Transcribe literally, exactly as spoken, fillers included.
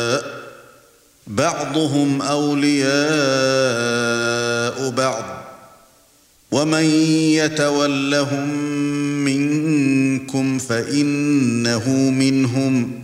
بعضهم أولياء بعض ومن يتولهم منكم فإنه منهم